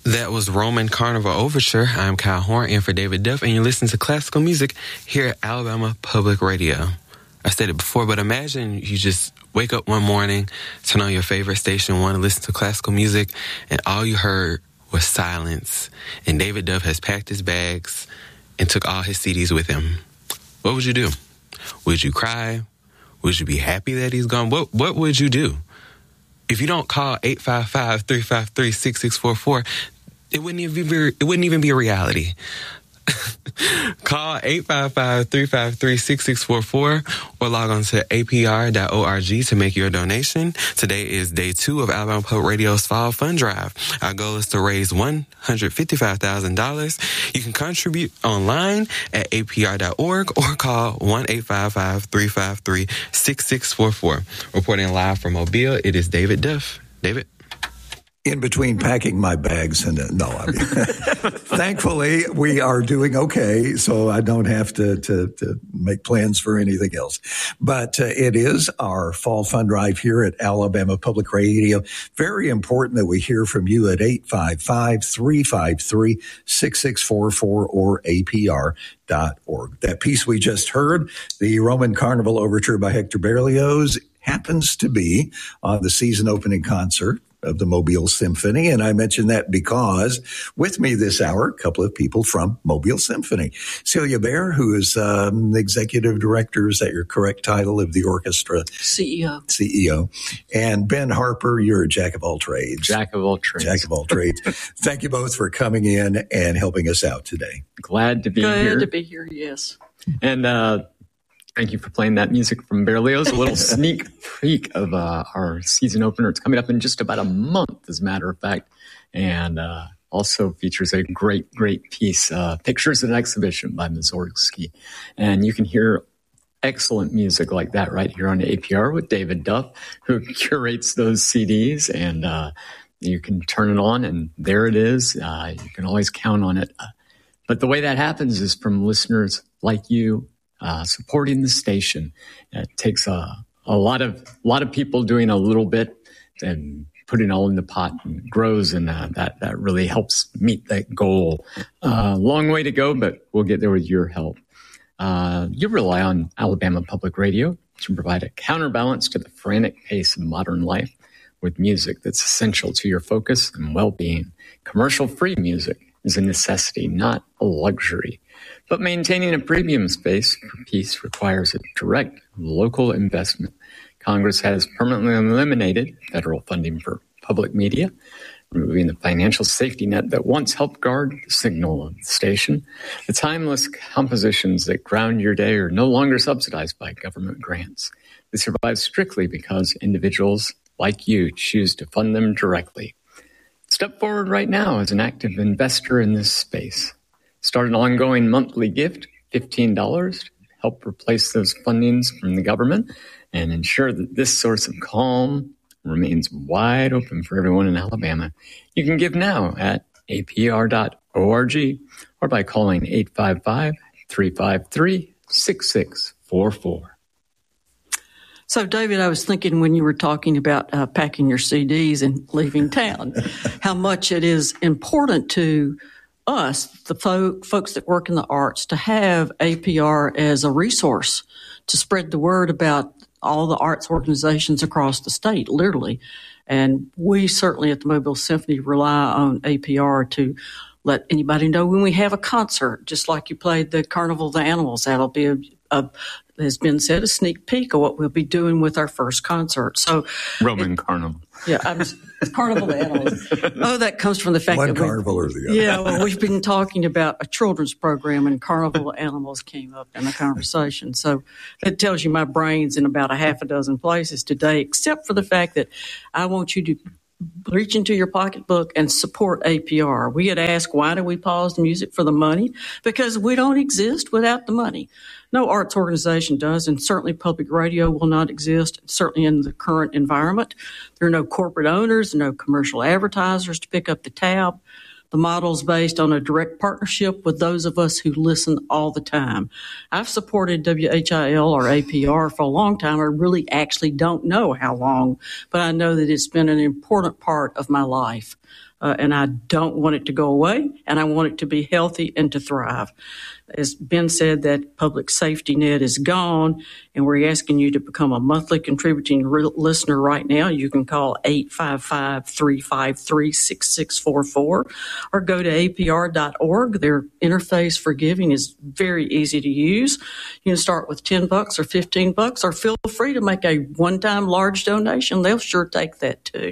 That was Roman Carnival Overture. I'm Kyle Horn in for David Duff, and you're listening to classical music here at Alabama Public Radio. I said it before, but imagine you just wake up one morning, turn on your favorite station, want to listen to classical music, and all you heard was silence. And David Duff has packed his bags and took all his CDs with him. What would you do? Would you cry? Would you be happy that he's gone? What would you do? If you don't call 855-353-6644, it wouldn't even be a reality. Call 855-353-6644 or log on to apr.org to make your donation. Today is day 2 of Alabama Public Radio's Fall Fund Drive. Our goal is to raise $155,000. You can contribute online at apr.org or call 1-855-353-6644. Reporting live from Mobile, it is David Duff. David? In between packing my bags and thankfully we are doing okay, so I don't have to make plans for anything else. But it is our Fall Fund Drive here at Alabama Public Radio. Very important that we hear from you at 855-353-6644 or APR.org. That piece we just heard, the Roman Carnival Overture by Hector Berlioz, happens to be on the season opening concert of the Mobile Symphony. And I mention that because with me this hour, a couple of people from Mobile Symphony. Celia Baer, who is the executive director, is that your correct title of the orchestra? CEO. And Ben Harper, you're a jack of all trades. Jack of all trades. Thank you both for coming in and helping us out today. Glad to be here. Glad to be here, yes. And thank you for playing that music from Berlioz, a little sneak peek of our season opener. It's coming up in just about a month, as a matter of fact, and also features a great piece, Pictures in Exhibition by Mussorgsky. And you can hear excellent music like that right here on APR with David Duff, who curates those CDs, and you can turn it on, and there it is. You can always count on it. But the way that happens is from listeners like you, supporting the station. It takes a lot of people doing a little bit and putting it all in the pot, and grows, and that really helps meet that goal. Long way to go, but we'll get there with your help. You rely on Alabama Public Radio to provide a counterbalance to the frantic pace of modern life with music that's essential to your focus and well-being. Commercial-free music is a necessity, not a luxury. But maintaining a premium space for peace requires a direct local investment. Congress has permanently eliminated federal funding for public media, removing the financial safety net that once helped guard the signal of the station. The timeless compositions that ground your day are no longer subsidized by government grants. They survive strictly because individuals like you choose to fund them directly. Step forward right now as an active investor in this space. Start an ongoing monthly gift, $15, to help replace those fundings from the government and ensure that this source of calm remains wide open for everyone in Alabama. You can give now at apr.org or by calling 855-353-6644. So, David, I was thinking when you were talking about packing your CDs and leaving town, how much it is important to us, the folks that work in the arts, to have APR as a resource to spread the word about all the arts organizations across the state, literally. And we certainly at the Mobile Symphony rely on APR to let anybody know when we have a concert, just like you played the Carnival of the Animals. That'll be has been said, a sneak peek of what we'll be doing with our first concert. So Roman Carnival. Yeah, Carnival of the Animals. Oh, that comes from the fact one that carnival or the other. Yeah, well, we've been talking about a children's program, and Carnival of Animals came up in the conversation. So that tells you my brain's in about a half a dozen places today, except for the fact that I want you to reach into your pocketbook and support APR. We had asked, why do we pause the music for the money? Because we don't exist without the money. No arts organization does, and certainly public radio will not exist, certainly in the current environment. There are no corporate owners, no commercial advertisers to pick up the tab. The model is based on a direct partnership with those of us who listen all the time. I've supported WHIL or APR for a long time. I really actually don't know how long, but I know that it's been an important part of my life. and I don't want it to go away, and I want it to be healthy and to thrive. As Ben said, that public safety net is gone, and we're asking you to become a monthly contributing listener right now. You can call 855-353-6644 or go to apr.org. Their interface for giving is very easy to use. You can start with $10 or $15, or feel free to make a one-time large donation. They'll sure take that too.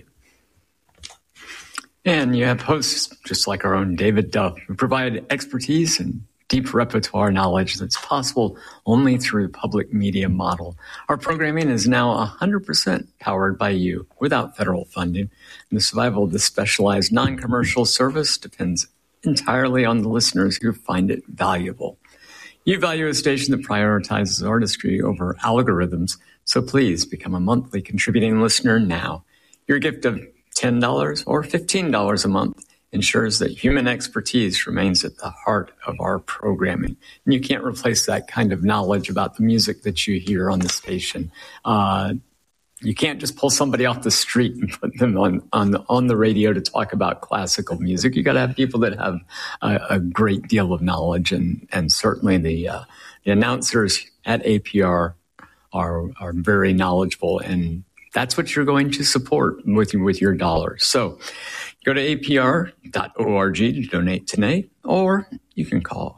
And you have hosts just like our own David Duff, who provide expertise and deep repertoire knowledge that's possible only through the public media model. Our programming is now 100% powered by you without federal funding. And the survival of this specialized non-commercial service depends entirely on the listeners who find it valuable. You value a station that prioritizes artistry over algorithms, so please become a monthly contributing listener now. Your gift of $10 or $15 a month ensures that human expertise remains at the heart of our programming. And you can't replace that kind of knowledge about the music that you hear on the station. You can't just pull somebody off the street and put them on the radio to talk about classical music. You got to have people that have a great deal of knowledge, and certainly the announcers at APR are very knowledgeable, and that's what you're going to support with your dollars. So go to apr.org to donate today, or you can call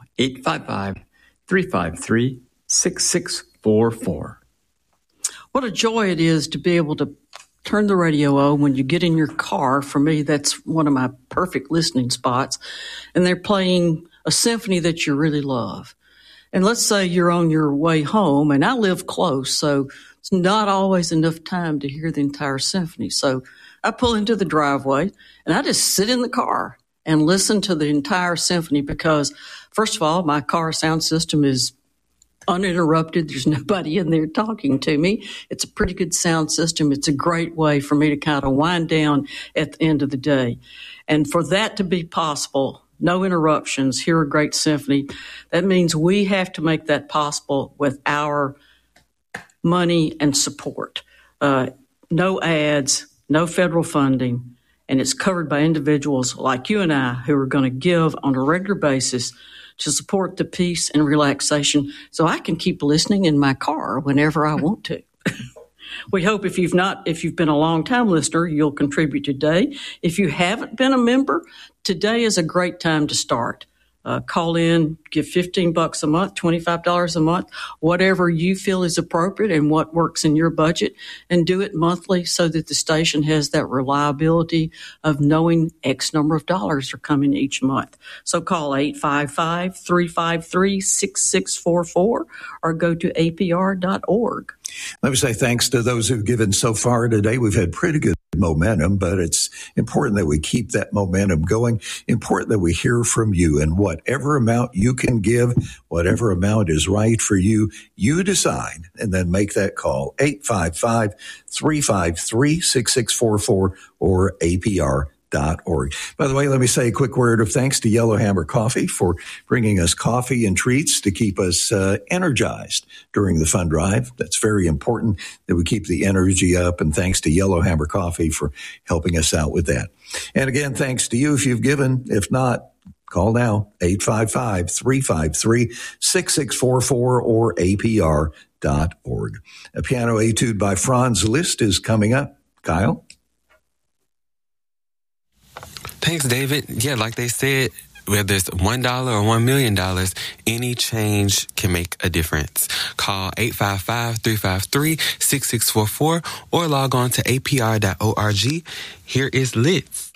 855-353-6644. What a joy it is to be able to turn the radio on when you get in your car. For me, that's one of my perfect listening spots. And they're playing a symphony that you really love. And let's say you're on your way home, and I live close, so it's not always enough time to hear the entire symphony. So I pull into the driveway, and I just sit in the car and listen to the entire symphony because, first of all, my car sound system is uninterrupted. There's nobody in there talking to me. It's a pretty good sound system. It's a great way for me to kind of wind down at the end of the day. And for that to be possible, no interruptions, hear a great symphony, that means we have to make that possible with our money and support. No ads, no federal funding, and it's covered by individuals like you and I who are going to give on a regular basis to support the peace and relaxation so I can keep listening in my car whenever I want to. We hope if you've been a long-time listener, you'll contribute today. If you haven't been a member, today is a great time to start. Call in, give $15 a month, $25 a month, whatever you feel is appropriate and what works in your budget, and do it monthly so that the station has that reliability of knowing X number of dollars are coming each month. So call 855-353-6644 or go to apr.org. Let me say thanks to those who've given so far today. We've had pretty good momentum, but it's important that we keep that momentum going. Important that we hear from you, and whatever amount you can give, whatever amount is right for you, you decide and then make that call. 855-353-6644 or APR.org. By the way, let me say a quick word of thanks to Yellowhammer Coffee for bringing us coffee and treats to keep us energized during the fund drive. That's very important that we keep the energy up, and thanks to Yellowhammer Coffee for helping us out with that. And again, thanks to you if you've given. If not, call now, 855-353-6644 or APR.org. A piano etude by Franz Liszt is coming up. Kyle? Thanks, David. Yeah, like they said, whether it's $1 or $1 million, any change can make a difference. Call 855-353-6644 or log on to apr.org. Here is Litz.